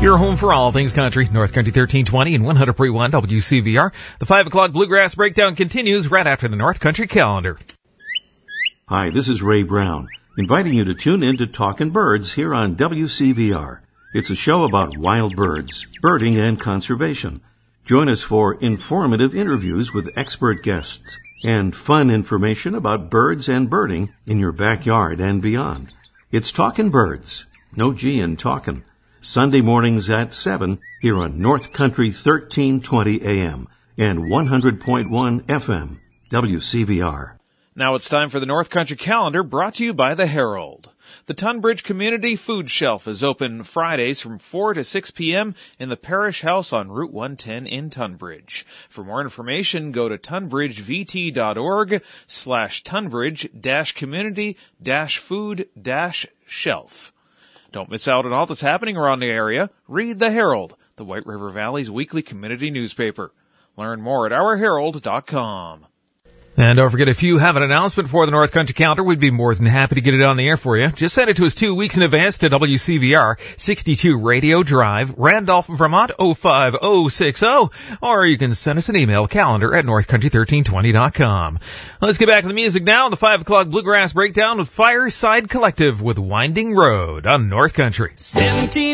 Your home for all things country, North Country 1320 and 100.1 WCVR. The 5 o'clock Bluegrass Breakdown continues right after the North Country calendar. Hi, this is Ray Brown, inviting you to tune in to Talkin' Birds here on WCVR. It's a show about wild birds, birding, and conservation. Join us for informative interviews with expert guests and fun information about birds and birding in your backyard and beyond. It's Talkin' Birds, no G in talkin'. Sunday mornings at 7 here on North Country 1320 AM and 100.1 FM, WCVR. Now it's time for the North Country calendar, brought to you by the Herald. The Tunbridge Community Food Shelf is open Fridays from 4 to 6 p.m. in the Parish House on Route 110 in Tunbridge. For more information, go to tunbridgevt.org/tunbridge-community-food-shelf. Don't miss out on all that's happening around the area. Read the Herald, the White River Valley's weekly community newspaper. Learn more at ourherald.com. And don't forget, if you have an announcement for the North Country calendar, we'd be more than happy to get it on the air for you. Just send it to us 2 weeks in advance to WCVR, 62 Radio Drive, Randolph, Vermont, 05060. Or you can send us an email, calendar@northcountry1320.com. Let's get back to the music now. The 5 o'clock Bluegrass Breakdown with Fireside Collective with Winding Road on North Country. 17